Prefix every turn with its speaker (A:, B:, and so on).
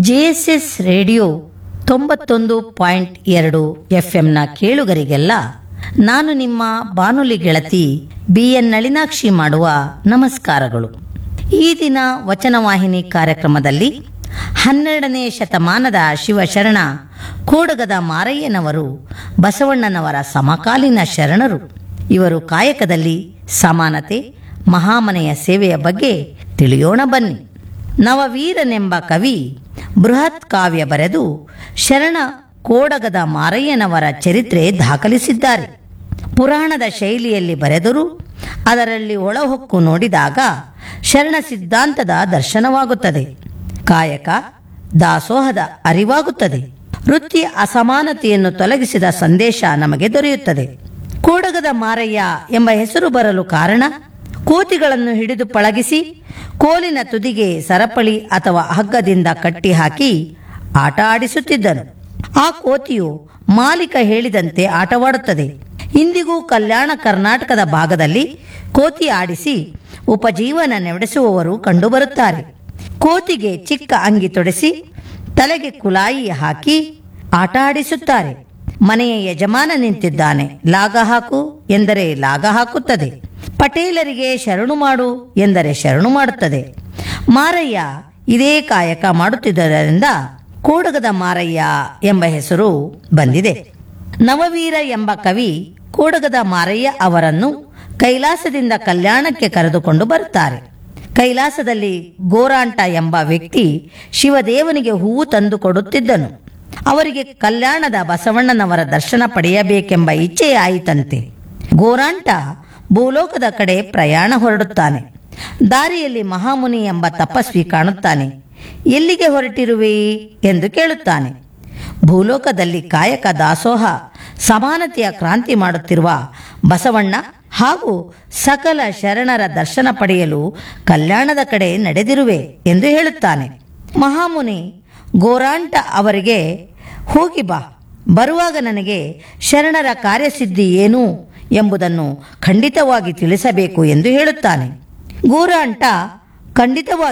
A: JSS radio 91.2 ಎಫ್ಎಂನ ಕೇಳುಗರಿಗೆಲ್ಲ ನಾನು ನಿಮ್ಮ ಬಾನುಲಿ ಗೆಳತಿ ಬಿಎನ್ ನಳಿನಾಕ್ಷಿ ಮಾಡುವ ನಮಸ್ಕಾರಗಳು. ಈ ದಿನ ವಚನವಾಹಿನಿ ಕಾರ್ಯಕ್ರಮದಲ್ಲಿ 12ನೇ ಶತಮಾನದ ಶಿವಶರಣ ಕೋಡಗದ ಮಾರಯ್ಯನವರು ಬಸವಣ್ಣನವರ ಸಮಕಾಲೀನ ಶರಣರು. ಇವರು ಕಾಯಕದಲ್ಲಿ ಸಮಾನತೆ, ಮಹಾಮನೆಯ ಸೇವೆಯ ಬಗ್ಗೆ ತಿಳಿಯೋಣ ಬನ್ನಿ. ನವವೀರನೆಂಬ ಕವಿ ಬೃಹತ್ ಕಾವ್ಯ ಬರೆದು ಶರಣ ಕೋಡಗದ ಮಾರಯ್ಯನವರ ಚರಿತ್ರೆ ದಾಖಲಿಸಿದ್ದಾರೆ. ಪುರಾಣದ ಶೈಲಿಯಲ್ಲಿ ಬರೆದರೂ ಅದರಲ್ಲಿ ಒಳಹೊಕ್ಕು ನೋಡಿದಾಗ ಶರಣ ಸಿದ್ಧಾಂತದ ದರ್ಶನವಾಗುತ್ತದೆ. ಕಾಯಕ ದಾಸೋಹದ ಅರಿವಾಗುತ್ತದೆ. ವೃತ್ತಿಯ ಅಸಮಾನತೆಯನ್ನು ತೊಲಗಿಸಿದ ಸಂದೇಶ ನಮಗೆ ದೊರೆಯುತ್ತದೆ. ಕೋಡಗದ ಮಾರಯ್ಯ ಎಂಬ ಹೆಸರು ಬರಲು ಕಾರಣ, ಕೋತಿಗಳನ್ನು ಹಿಡಿದು ಪಳಗಿಸಿ ಕೋಲಿನ ತುದಿಗೆ ಸರಪಳಿ ಅಥವಾ ಹಗ್ಗದಿಂದ ಕಟ್ಟಿ ಹಾಕಿ ಆಟ ಆಡಿಸುತ್ತಿದ್ದನು. ಆ ಕೋತಿಯು ಮಾಲೀಕ ಹೇಳಿದಂತೆ ಆಟವಾಡುತ್ತದೆ. ಇಂದಿಗೂ ಕಲ್ಯಾಣ ಕರ್ನಾಟಕದ ಭಾಗದಲ್ಲಿ ಕೋತಿ ಆಡಿಸಿ ಉಪಜೀವನ ನಡೆಸುವವರು ಕಂಡುಬರುತ್ತಾರೆ. ಕೋತಿಗೆ ಚಿಕ್ಕ ಅಂಗಿ ತೊಡಿಸಿ ತಲೆಗೆ ಕುಲಾಯಿ ಹಾಕಿ ಆಟ ಆಡಿಸುತ್ತಾರೆ. ಮನೆಯ ಯಜಮಾನ ನಿಂತಿದ್ದಾನೆ, ಲಾಗ ಹಾಕು ಎಂದರೆ ಲಾಗ ಹಾಕುತ್ತದೆ. ಪಟೇಲರಿಗೆ ಶರಣು ಮಾಡು ಎಂದರೆ ಶರಣು ಮಾಡುತ್ತದೆ. ಮಾರಯ್ಯ ಇದೇ ಕಾಯಕ ಮಾಡುತ್ತಿದ್ದರಿಂದ ಕೋಡಗದ ಮಾರಯ್ಯ ಎಂಬ ಹೆಸರು ಬಂದಿದೆ. ನವವೀರ ಎಂಬ ಕವಿ ಕೋಡಗದ ಮಾರಯ್ಯ ಅವರನ್ನು ಕೈಲಾಸದಿಂದ ಕಲ್ಯಾಣಕ್ಕೆ ಕರೆದುಕೊಂಡು ಬರುತ್ತಾರೆ. ಕೈಲಾಸದಲ್ಲಿ ಗೋರಾಂಟ ಎಂಬ ವ್ಯಕ್ತಿ ಶಿವದೇವನಿಗೆ ಹೂವು ತಂದು ಕೊಡುತ್ತಿದ್ದನು. ಅವರಿಗೆ ಕಲ್ಯಾಣದ ಬಸವಣ್ಣನವರ ದರ್ಶನ ಪಡೆಯಬೇಕೆಂಬ ಇಚ್ಛೆಯಾಯಿತಂತೆ. ಗೋರಾಂಟ ಭೂಲೋಕದ ಕಡೆ ಪ್ರಯಾಣ ಹೊರಡುತ್ತಾನೆ. ದಾರಿಯಲ್ಲಿ ಮಹಾಮುನಿ ಎಂಬ ತಪಸ್ವಿ ಕಾಣುತ್ತಾನೆ. ಎಲ್ಲಿಗೆ ಹೊರಟಿರುವೆ ಎಂದು ಕೇಳುತ್ತಾನೆ. ಭೂಲೋಕದಲ್ಲಿ ಕಾಯಕ ದಾಸೋಹ ಸಮಾನತೆಯ ಕ್ರಾಂತಿ ಮಾಡುತ್ತಿರುವ ಬಸವಣ್ಣ ಹಾಗೂ ಸಕಲ ಶರಣರ ದರ್ಶನ ಪಡೆಯಲು ಕಲ್ಯಾಣದ ಕಡೆ ನಡೆದಿರುವೆ ಎಂದು ಹೇಳುತ್ತಾನೆ. ಮಹಾಮುನಿ ಗೋರಾಂಟ ಅವರಿಗೆ, ಹೋಗಿ ಬಾ, ಬರುವಾಗ ನನಗೆ ಶರಣರ ಕಾರ್ಯಸಿದ್ಧಿ ಏನು ಎಂಬುದನ್ನು ಖಂಡಿತವಾಗಿ ತಿಳಿಸಬೇಕು ಎಂದು ಹೇಳುತ್ತಾನೆ. ಗೋರಾಂಟ ಖಂಡಿತವಾಗಿ